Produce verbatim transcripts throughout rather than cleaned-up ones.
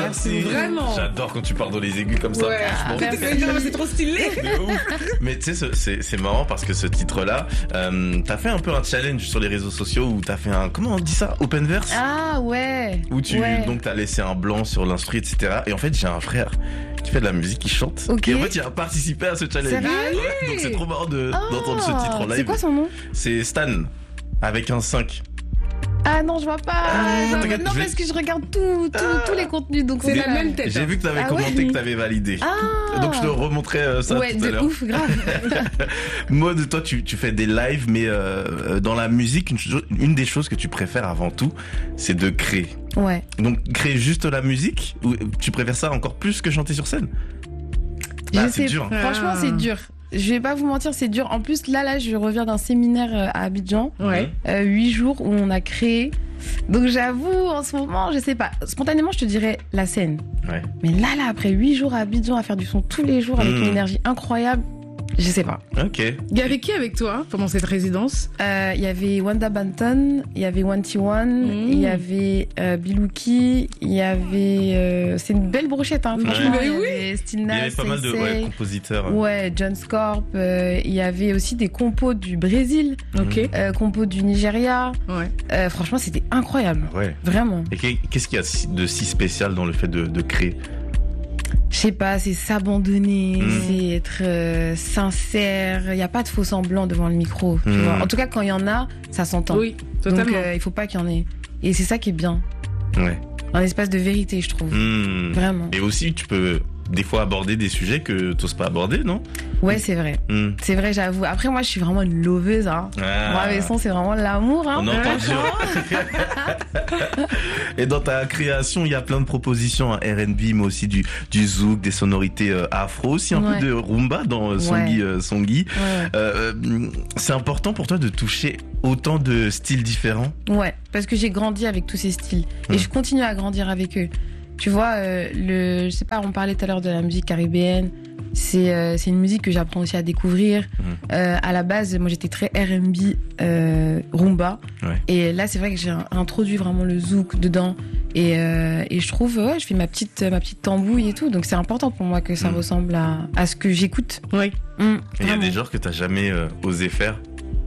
Merci. Vraiment. J'adore quand tu parles dans les aigus comme ça. Ouais. franchement. Ah, c'est trop stylé. De ouf. Mais tu sais, ce- c'est, c'est marrant parce que ce titre-là, euh, t'as fait un peu un challenge sur les réseaux sociaux où t'as fait un, comment on dit ça, open verse, Ah ouais. où tu, ouais. donc t'as laissé un blanc sur l'instru, et cetera. Et en fait, j'ai un frère qui fait de la musique, qui chante. Ok. Et en fait, il a participé à ce challenge. Sérieux? Ouais, donc c'est trop marrant de, Ah, d'entendre ce titre en live. C'est quoi son nom? C'est Stan, avec un cinq. Ah non, je vois pas. Ah, non, t'inquiète, non je vais- parce que je regarde tout, tout- Ah. tous les contenus, donc C'est c'est la là. même tête. J'ai vu que t'avais Ah ouais. commenté, que t'avais validé. Ah. Donc je te remontrerai euh, ça Ouais, tout à de l'heure. ouf, grave. Maud, toi tu, tu fais des lives, mais euh, dans la musique, une, cho- une des choses que tu préfères avant tout, c'est de créer. Ouais. Donc créer juste la musique, ou tu préfères ça encore plus que chanter sur scène? Je Ah, c'est sais, dur. franchement, Ah. c'est dur. Je vais pas vous mentir, c'est dur. En plus, là, là, je reviens d'un séminaire euh, à Abidjan, Ouais. euh, huit jours où on a créé. Donc, j'avoue, en ce moment, je sais pas. Spontanément, je te dirais la scène. Ouais. Mais là, là, après huit jours à Abidjan à faire du son tous les jours avec Mm. une énergie incroyable, je sais pas. Ok. Il y avait qui avec toi pendant cette résidence? Euh, Il y avait Wanda Banton, il y avait One T One, Mm. il y avait euh, Bilouki, il y avait. euh, c'est une belle brochette, hein, franchement. Ouais. Il y Mais oui. avait Still Il y Nas, avait pas mal de Sensei. ouais, compositeurs. Ouais, John Scorp, euh, il y avait aussi des compos du Brésil, Ok. euh, compos du Nigeria. Ouais. Euh, franchement, c'était incroyable. Ouais. Vraiment. Et qu'est- qu'est-ce qu'il y a si- de si spécial dans le fait de, de créer? Je sais pas, c'est s'abandonner, Mm. c'est être euh, sincère. Il n'y a pas de faux semblant devant le micro. Tu Mm. vois. En tout cas, quand il y en a, ça s'entend. Oui, Donc, totalement. euh, il faut pas qu'il y en ait. Et c'est ça qui est bien. Ouais. Un espace de vérité, je trouve. Hmm. Vraiment. Et aussi, tu peux des fois aborder des sujets que t'oses pas aborder, non? Ouais, c'est vrai. Hmm. C'est vrai, j'avoue. Après, moi, je suis vraiment une loveuse. Hein. Ah. Moi, mes sons, c'est vraiment l'amour. Hein. On entend sûr. Et dans ta création, il y a plein de propositions, hein, R and B, mais aussi du, du zouk, des sonorités euh, afro, aussi un Ouais. peu de rumba dans euh, Songui. Ouais. euh, Songui. Ouais. Euh, euh, c'est important pour toi de toucher autant de styles différents? Ouais, parce que j'ai grandi avec tous ces styles Hmm. et je continue à grandir avec eux. Tu vois, euh, le, je sais pas, on parlait tout à l'heure de la musique caribéenne. C'est euh, c'est une musique que j'apprends aussi à découvrir. Hmm. Euh, à la base, moi j'étais très R and B, euh, rumba. Ouais. Et là, c'est vrai que j'ai introduit vraiment le zouk dedans. Et, euh, et je trouve, ouais, je fais ma petite, ma petite tambouille et tout. Donc c'est important pour moi que ça Hmm. ressemble à, à ce que j'écoute. Oui. Hmm, Et il y a vraiment. des genres que t'as jamais euh, osé faire,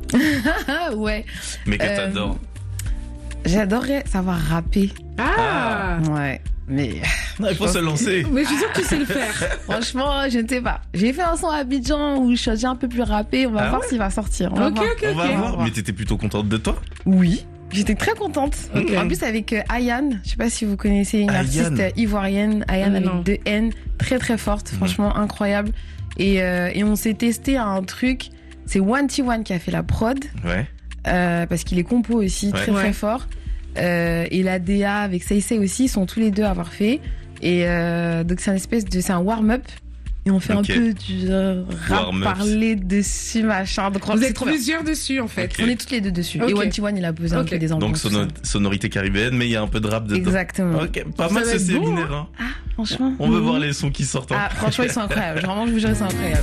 Ah ouais, mais que Euh, t'adores. j'adorerais savoir rapper. Ah, Ouais, mais Non, il faut pense se que- lancer. Mais je suis sûre que tu sais le faire. franchement, je ne sais pas. J'ai fait un son à Abidjan où je suis déjà un peu plus rappé. On va Ah voir ouais s'il va sortir. On va Ok, voir. ok, On va ok. voir. voir. Mais t'étais plutôt contente de toi? Oui, j'étais très contente. Ok. En plus avec euh, Ayane, je sais pas si vous connaissez une Ayane. artiste euh, ivoirienne, Ayane Non. avec deux N, très très forte, Mhm. franchement incroyable. Et, euh, et on s'est testé à un truc. C'est One T One qui a fait la prod Ouais. euh, parce qu'il est compo aussi, très Ouais. très fort. Euh, et la D A avec Seisei aussi sont tous les deux à avoir fait. Et euh, donc c'est un espèce de, c'est un warm-up. Et on fait Ok. un peu du euh, rap, Warm-up. parler dessus, machin. Donc Vous c'est êtes trop bien. plusieurs dessus, en fait. Ok. On est toutes les deux dessus. Ok. Et One T One, il a posé un Ok. peu des ambiances. Donc tout sono- ça. sonorité caribéenne, mais il y a un peu de rap dedans. Exactement. Ok, pas Ça mal va ce être beau, séminaire. Hein. Ah, franchement. On veut Mhm. voir les sons qui sortent. hein. Ah, franchement, ils sont incroyables. Vraiment, je vous jure, ils sont incroyables.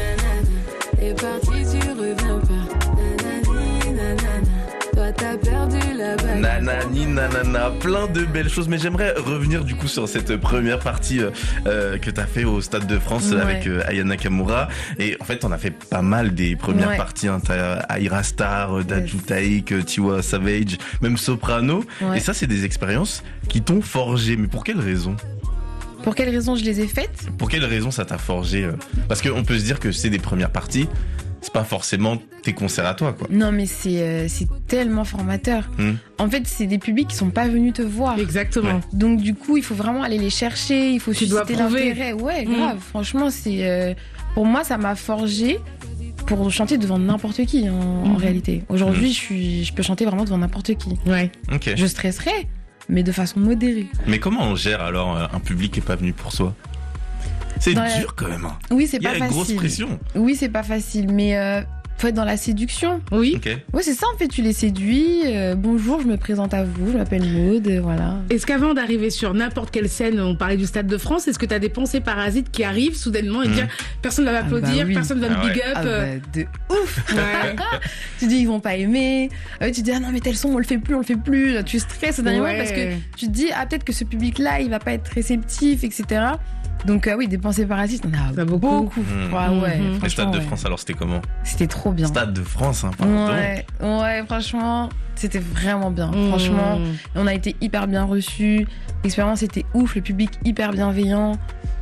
T'es parti, tu reviens pas. Nanani, nanana. Toi, t'as perdu la bague. Nanani, nanana, plein de belles choses. Mais j'aimerais revenir du coup sur cette première partie euh, euh, que t'as fait au Stade de France Ouais. avec euh, Aya Nakamura. Et en fait, t'en as fait pas mal des premières Ouais. parties. Hein. T'as Aira Star, euh, Dadju Yes. Taïk, euh, Tiwa Savage, même Soprano. Ouais. Et ça, c'est des expériences qui t'ont forgé. Mais pour quelle raison? Pour quelles raisons je les ai faites? Pour quelle raison ça t'a forgé euh Parce qu'on peut se dire que c'est des premières parties. C'est pas forcément tes concerts à toi, quoi. Non, mais c'est euh, c'est tellement formateur. Hmm. En fait, c'est des publics qui sont pas venus te voir. Exactement. Ouais. Donc du coup, il faut vraiment aller les chercher, il faut Tu dois susciter prouver. l'intérêt. Ouais, Mm. grave. Franchement, c'est euh, pour moi, ça m'a forgé pour chanter devant n'importe qui en, en Mhm. réalité. Aujourd'hui, je suis, je peux chanter vraiment devant n'importe qui. Ouais. Ok. Je stresserai, mais de façon modérée. Mais comment on gère alors euh, un public qui est pas venu pour soi? C'est Dans la- dur quand même. Hein. Oui, c'est Il y a pas une grosse facile. pression. Oui, c'est pas facile, mais euh, faut être dans la séduction. Oui. Ok. Ouais, c'est ça en fait, tu les séduis. euh, bonjour, je me présente à vous, je m'appelle Maud, euh, voilà. Est-ce qu'avant d'arriver sur n'importe quelle scène, on parlait du Stade de France, est-ce que tu as des pensées parasites qui arrivent soudainement et Mm. dire personne ne va Ah m'applaudir, bah oui. personne ne va Ah me big ouais. up Ah euh, bah, de ouf. ouais. Tu dis ils vont pas aimer. Euh, tu dis ah non mais tel son on le fait plus, on le fait plus. Là, tu stresses au dernier Ouais. moment parce que tu te dis ah peut-être que ce public-là il va pas être réceptif, et cetera. Donc euh, oui, des pensées parasites, on a Ça, beaucoup. beaucoup. Mm. Ouais, ouais, Mhm. Le franchement, Stade de ouais. France, alors c'était comment? C'était trop bien. Stade de France, hein, pardon. Ouais, ouais, franchement, c'était vraiment bien. Mmh. Franchement, on a été hyper bien reçus. L'expérience était ouf, le public hyper bienveillant.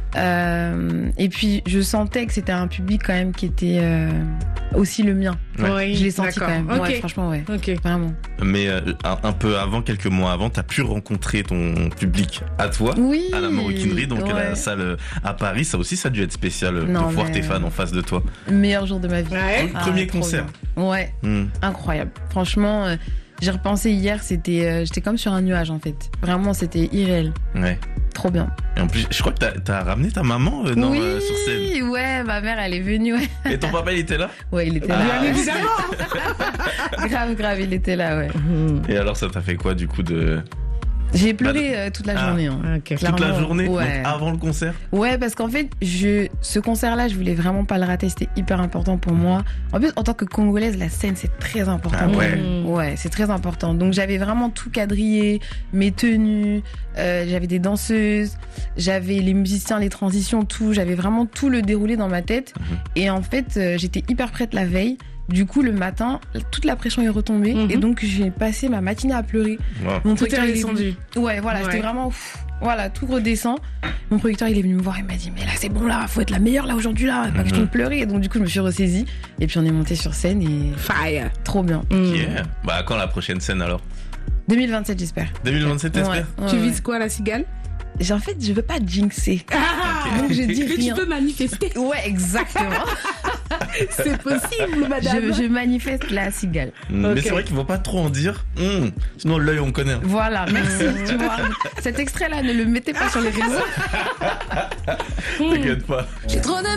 Euh, et puis, je sentais que c'était un public quand même qui était euh, aussi le mien. Ouais. Oui, Je l'ai senti quand d'accord. même. Ok. Ouais, franchement, ouais. Ok. Vraiment. Mais euh, un, un peu avant, quelques mois avant, t'as pu rencontrer ton public à toi, Oui. à la Maroquinerie, donc à ouais. la salle à Paris. Ça aussi, ça a dû être spécial euh, Non, de voir mais- tes fans en face de toi. Meilleur jour de ma vie. Ouais. Ah, Premier trop concert. bien. Ouais, Hmm. incroyable. Franchement, euh, j'ai repensé hier, c'était, euh, j'étais comme sur un nuage en fait. Vraiment, c'était irréel. Ouais. Trop bien. Et en plus, je crois que t'as, t'as ramené ta maman euh, non, oui, euh, sur scène. ouais, ma mère, elle est venue. Ouais, Et ton papa, il était là? ouais il était Ah, là. Bien évidemment. grave, grave, il était là, ouais. Et alors, ça t'a fait quoi du coup de J'ai pleuré euh, toute la Ah. journée. Hein. Ok. toute la Clairement, journée, ouais. donc avant le concert? Ouais, parce qu'en fait, je, ce concert-là, je voulais vraiment pas le rater. C'était hyper important pour moi. En plus, en tant que Congolaise, la scène, c'est très important. Ah ouais. Mmh. Ouais, c'est très important. Donc, j'avais vraiment tout quadrillé, mes tenues, euh, j'avais des danseuses, j'avais les musiciens, les transitions, tout. J'avais vraiment tout le déroulé dans ma tête. Mhm. Et en fait, euh, j'étais hyper prête la veille. Du coup, le matin, toute la pression est retombée. Mhm. Et donc, j'ai passé ma matinée à pleurer. Wow. Mon Tout est producteur, il est descendu. Ouais, voilà, Ouais. c'était vraiment. pff, voilà, tout redescend. Mon producteur, il est venu me voir, il m'a dit mais là c'est bon là, faut être la meilleure là aujourd'hui là, pas que je Mhm. tombe pleurer. Et donc du coup je me suis ressaisie et puis on est monté sur scène et Fire. trop bien. Mmh. Yeah. Bah, quand la prochaine scène alors? deux mille vingt-sept j'espère. deux mille vingt-sept, Ouais, t'espères? ouais, Tu ouais. vises quoi, la cigale? J'ai- En fait, je veux pas jinxer. Ah, Donc je dis mais tu rien. peux manifester. Ouais, exactement. C'est possible, madame. je, je manifeste la cigale. Mais Ok. c'est vrai qu'il faut pas trop en dire. Hmm. Sinon, l'œil, on connaît. Voilà, merci. tu vois, cet extrait-là, ne le mettez pas sur les réseaux. T'inquiète pas. J'ai trop de